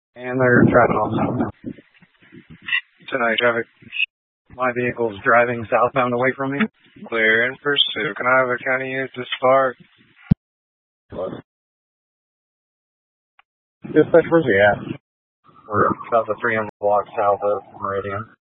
And they're driving off. Tonight, traffic. My vehicle's driving southbound away from me. Clear in pursuit. Can I have a county unit to Spark? Dispatch, where's he at? We're about the 300 blocks south of Meridian.